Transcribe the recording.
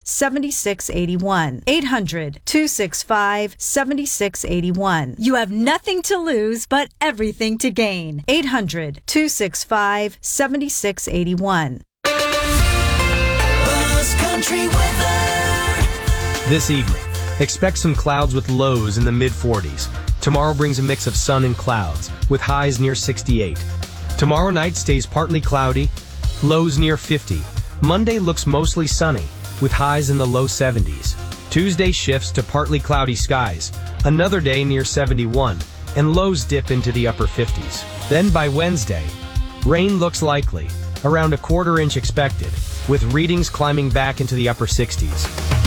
800-265-7681. 800-265-7681. You have nothing to lose but everything to gain. 800-265-7681. Country weather. This evening, expect some clouds with lows in the mid-40s. Tomorrow brings a mix of sun and clouds, with highs near 68. Tomorrow night stays partly cloudy, lows near 50. Monday looks mostly sunny, with highs in the low 70s. Tuesday shifts to partly cloudy skies, another day near 71, and lows dip into the upper 50s. Then by Wednesday, rain looks likely, around a quarter inch expected, with readings climbing back into the upper 60s.